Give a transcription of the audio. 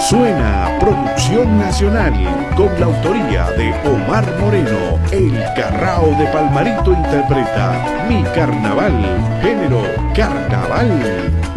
Suena Producción Nacional con la autoría de Omar Moreno. El Carrao de Palmarito interpreta Mi Carnaval, género carnaval.